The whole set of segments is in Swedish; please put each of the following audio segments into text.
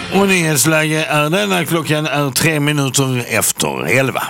Och nyhetsläge är denna klockan är 3 minuter efter 11.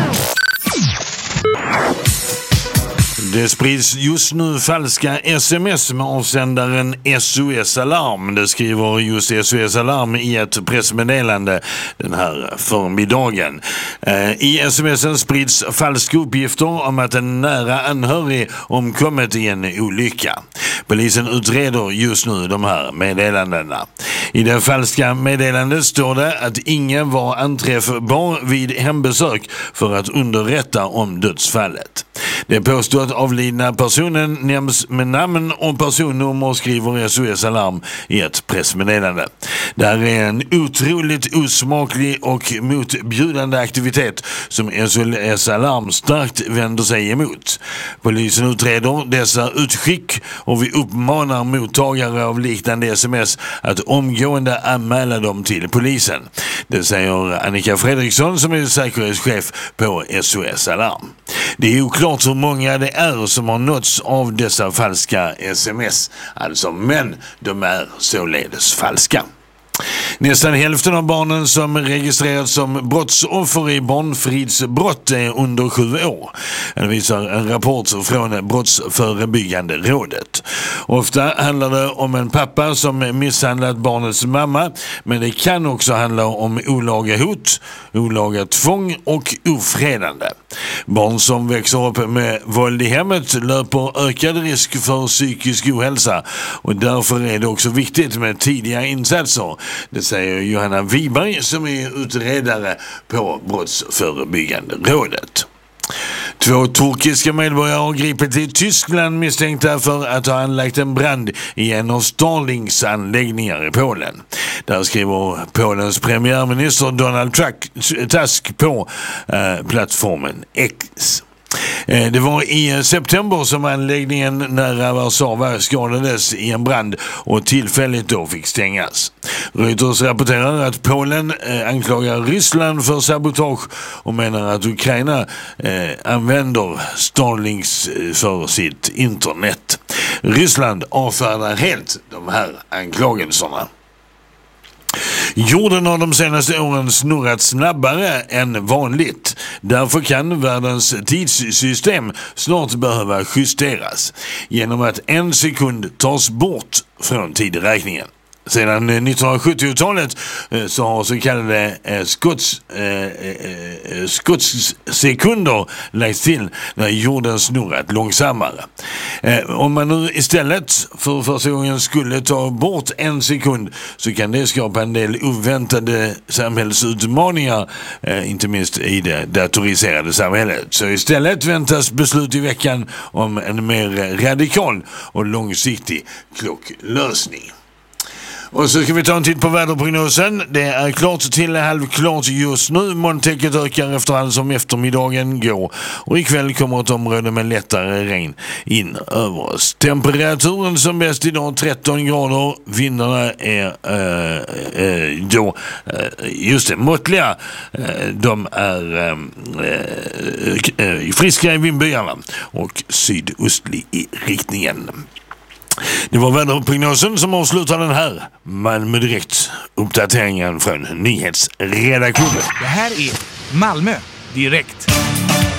Det sprids just nu falska sms med avsändaren SOS Alarm. Det skriver just SOS Alarm i ett pressmeddelande den här förmiddagen. I sms'en sprids falska uppgifter om att en nära anhörig omkommit i en olycka. Polisen utreder just nu de här meddelandena. I det falska meddelandet står det att ingen var anträffbar vid hembesök för att underrätta om dödsfallet. Det påstår att avlidna personen nämns med namn och personnummer, skriver SOS Alarm i ett pressmeddelande. Det här är en otroligt osmaklig och motbjudande aktivitet som SOS Alarm starkt vänder sig emot. Polisen utreder dessa utskick och vi uppmanar mottagare av liknande sms att omgående anmäla dem till polisen. Det säger Annika Fredriksson som är säkerhetschef på SOS Alarm. Det är oklart hur många det är som har nåtts av dessa falska sms, alltså, men de är således falska. Nästan hälften av barnen som registrerats som brottsoffer i barnfridsbrott är under 7 år. Det visar en rapport från Brottsförebyggande rådet. Ofta handlar det om en pappa som misshandlat barnets mamma, men det kan också handla om olaga hot, olaga tvång och ofredande. Barn som växer upp med våld i hemmet löper ökad risk för psykisk ohälsa, och därför är det också viktigt med tidiga insatser. Det säger Johanna Wiberg som är utredare på Brottsförebyggande rådet. 2 turkiska medborgare har gripit i Tyskland misstänkta för att ha anlagt en brand i en av Starlinks anläggningar i Polen. Där skriver Polens premiärminister Donald Tusk på plattformen X. Det var i september som anläggningen nära Warszawa skadades i en brand och tillfälligt då fick stängas. Reuters rapporterar att Polen anklagar Ryssland för sabotage och menar att Ukraina använder Starlinks för sitt internet. Ryssland avfärdar helt de här anklagelserna. Jorden har de senaste åren snurrat snabbare än vanligt. Därför kan världens tidssystem snart behöva justeras genom att 1 sekund tas bort från tideräkningen. Sedan 1970-talet så har så kallade skottsekunder lagts till när jorden snurrat långsammare. Om man nu istället för första gången skulle ta bort 1 sekund så kan det skapa en del oväntade samhällsutmaningar, inte minst i det datoriserade samhället. Så istället väntas beslut i veckan om en mer radikal och långsiktig klocklösning. Och så ska vi ta en titt på väderprognosen. Det är klart till halvklart just nu. Molntäcket ökar efterhand som eftermiddagen går. Och ikväll kommer ett område med lättare regn in över oss. Temperaturen som bäst idag 13 grader. Vindarna är då just det, måttliga. De är friska i vindbyarna och sydostlig i riktningen. Det var väderprognosen som avslutar den här Malmö Direkt uppdateringen från nyhetsredaktionen. Det här är Malmö Direkt.